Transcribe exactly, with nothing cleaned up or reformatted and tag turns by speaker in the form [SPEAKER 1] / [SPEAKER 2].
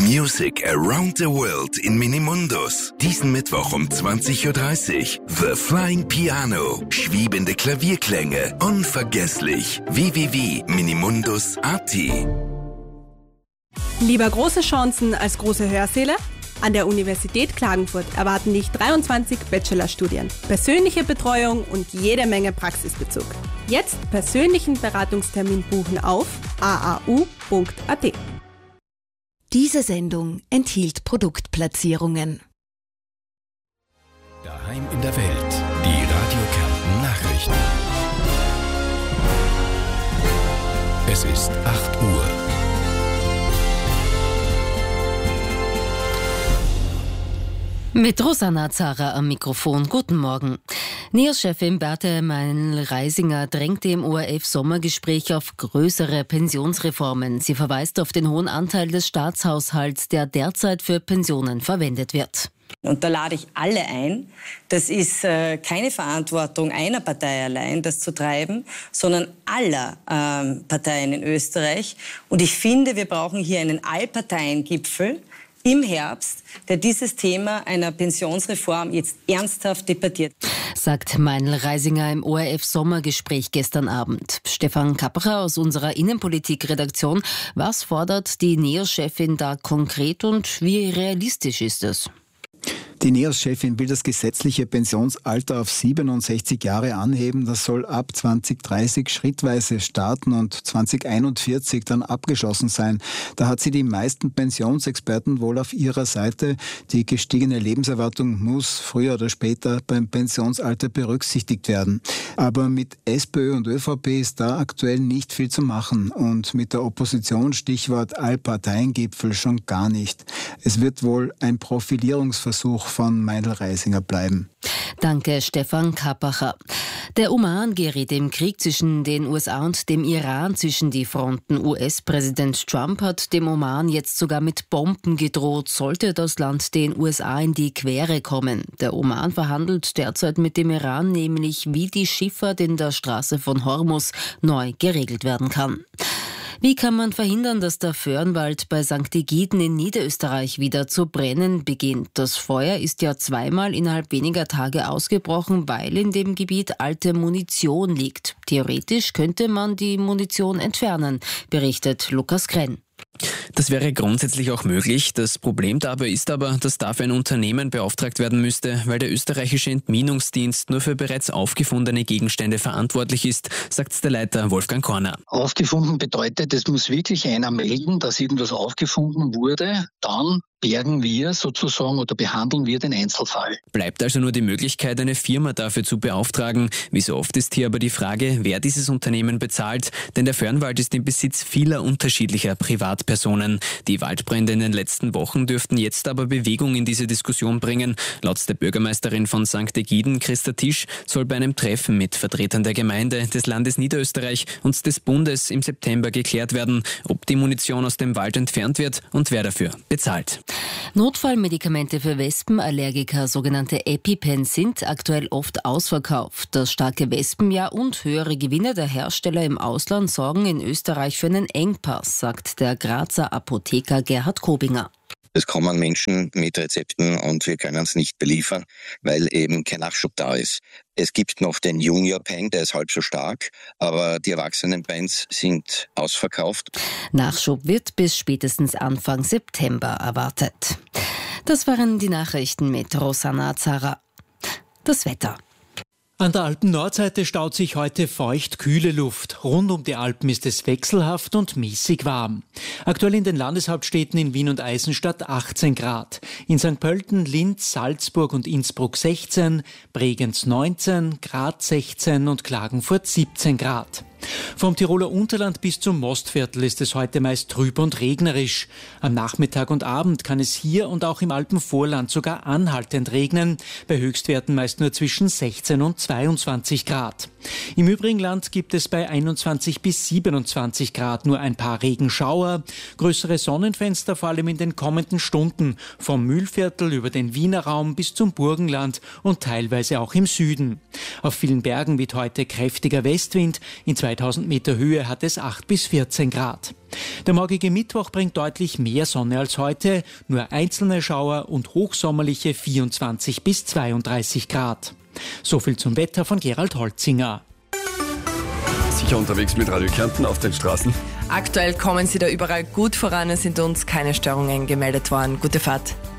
[SPEAKER 1] Music around the world in Minimundus. Diesen Mittwoch um zwanzig Uhr dreißig. The Flying Piano. Schwebende Klavierklänge. Unvergesslich. w w w punkt minimundus punkt a t.
[SPEAKER 2] Lieber große Chancen als große Hörsäle? An der Universität Klagenfurt erwarten dich dreiundzwanzig Bachelorstudien, persönliche Betreuung und jede Menge Praxisbezug. Jetzt persönlichen Beratungstermin buchen auf a a u punkt a t.
[SPEAKER 3] Diese Sendung enthielt Produktplatzierungen.
[SPEAKER 4] Daheim in der Welt, die Radio Kärnten Nachrichten. Es ist acht Uhr.
[SPEAKER 5] Mit Rosanna Zara am Mikrofon. Guten Morgen. N E O S-Chefin Beate Meinl-Reisinger drängte im O R F-Sommergespräch auf größere Pensionsreformen. Sie verweist auf den hohen Anteil des Staatshaushalts, der derzeit für Pensionen verwendet wird.
[SPEAKER 6] Und da lade ich alle ein. Das ist äh, keine Verantwortung einer Partei allein, das zu treiben, sondern aller ähm, Parteien in Österreich. Und ich finde, wir brauchen hier einen Allparteiengipfel im Herbst, der dieses Thema einer Pensionsreform jetzt ernsthaft debattiert.
[SPEAKER 5] Sagt Meinl-Reisinger im O R F-Sommergespräch gestern Abend. Stefan Kappacher aus unserer Innenpolitik-Redaktion. Was fordert die N E O S-Chefin da konkret und wie realistisch ist es?
[SPEAKER 7] Die N E O S-Chefin will das gesetzliche Pensionsalter auf siebenundsechzig Jahre anheben. Das soll ab zwanzig dreißig schrittweise starten und zwanzig einundvierzig dann abgeschlossen sein. Da hat sie die meisten Pensionsexperten wohl auf ihrer Seite. Die gestiegene Lebenserwartung muss früher oder später beim Pensionsalter berücksichtigt werden. Aber mit SPÖ und ÖVP ist da aktuell nicht viel zu machen und mit der Opposition, Stichwort Allparteiengipfel, schon gar nicht. Es wird wohl ein Profilierungsversuch von Meinl-Reisinger bleiben.
[SPEAKER 5] Danke, Stefan Kappacher. Der Oman gerät im Krieg zwischen den U S A und dem Iran zwischen die Fronten. U S-Präsident Trump hat dem Oman jetzt sogar mit Bomben gedroht, sollte das Land den U S A in die Quere kommen. Der Oman verhandelt derzeit mit dem Iran nämlich, wie die Schifffahrt in der Straße von Hormuz neu geregelt werden kann. Wie kann man verhindern, dass der Föhrenwald bei Sankt Egiden in Niederösterreich wieder zu brennen beginnt? Das Feuer ist ja zweimal innerhalb weniger Tage ausgebrochen, weil in dem Gebiet alte Munition liegt. Theoretisch könnte man die Munition entfernen, berichtet Lukas Krenn.
[SPEAKER 8] Das wäre grundsätzlich auch möglich. Das Problem dabei ist aber, dass dafür ein Unternehmen beauftragt werden müsste, weil der österreichische Entminungsdienst nur für bereits aufgefundene Gegenstände verantwortlich ist, sagt der Leiter Wolfgang Korner.
[SPEAKER 9] Aufgefunden bedeutet, es muss wirklich einer melden, dass irgendwas aufgefunden wurde. Dann bergen wir sozusagen oder behandeln wir den Einzelfall.
[SPEAKER 8] Bleibt also nur die Möglichkeit, eine Firma dafür zu beauftragen. Wie so oft ist hier aber die Frage, wer dieses Unternehmen bezahlt, denn der Föhrenwald ist im Besitz vieler unterschiedlicher Privatpersonen. Die Waldbrände in den letzten Wochen dürften jetzt aber Bewegung in diese Diskussion bringen. Laut der Bürgermeisterin von Sankt Egiden, Christa Tisch, soll bei einem Treffen mit Vertretern der Gemeinde, des Landes Niederösterreich und des Bundes im September geklärt werden, ob die Munition aus dem Wald entfernt wird und wer dafür bezahlt.
[SPEAKER 5] Notfallmedikamente für Wespenallergiker, sogenannte EpiPens, sind aktuell oft ausverkauft. Das starke Wespenjahr und höhere Gewinne der Hersteller im Ausland sorgen in Österreich für einen Engpass, sagt der Grazer Apotheker Gerhard Kobinger.
[SPEAKER 10] Es kommen Menschen mit Rezepten und wir können es nicht beliefern, weil eben kein Nachschub da ist. Es gibt noch den Junior Pen, der ist halb so stark, aber die erwachsenen Pens sind ausverkauft.
[SPEAKER 5] Nachschub wird bis spätestens Anfang September erwartet. Das waren die Nachrichten mit Rosanna Zara. Das Wetter.
[SPEAKER 11] An der Alpen-Nordseite staut sich heute feucht kühle Luft. Rund um die Alpen ist es wechselhaft und mäßig warm. Aktuell in den Landeshauptstädten in Wien und Eisenstadt achtzehn Grad. In Sankt Pölten, Linz, Salzburg und Innsbruck sechzehn, Bregenz neunzehn, Graz sechzehn und Klagenfurt siebzehn Grad. Vom Tiroler Unterland bis zum Mostviertel ist es heute meist trüb und regnerisch. Am Nachmittag und Abend kann es hier und auch im Alpenvorland sogar anhaltend regnen, bei Höchstwerten meist nur zwischen sechzehn und zweiundzwanzig Grad. Im übrigen Land gibt es bei einundzwanzig bis siebenundzwanzig Grad nur ein paar Regenschauer, größere Sonnenfenster vor allem in den kommenden Stunden, vom Mühlviertel über den Wiener Raum bis zum Burgenland und teilweise auch im Süden. Auf vielen Bergen weht heute kräftiger Westwind, in zwei zweitausend Meter Höhe hat es acht bis vierzehn Grad. Der morgige Mittwoch bringt deutlich mehr Sonne als heute, nur einzelne Schauer und hochsommerliche vierundzwanzig bis zweiunddreißig Grad. So viel zum Wetter von Gerald Holzinger.
[SPEAKER 12] Sicher unterwegs mit Radio Kärnten auf den Straßen?
[SPEAKER 13] Aktuell kommen Sie da überall gut voran, es sind uns keine Störungen gemeldet worden. Gute Fahrt.